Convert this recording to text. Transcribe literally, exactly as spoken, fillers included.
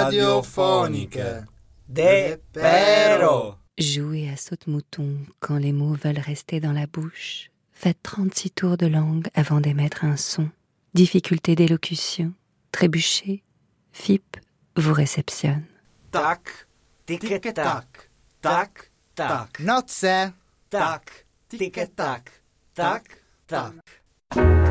radiofoniche. Des Pero. Jouez à saute-mouton quand les mots veulent rester dans la bouche. Faites trente-six tours de langue avant d'émettre un son. Difficulté d'élocution, trébuchez, F I P vous réceptionne. Tac, tic-tac, tac, tac. Nozze. Tac, tic-tac, tac, tac.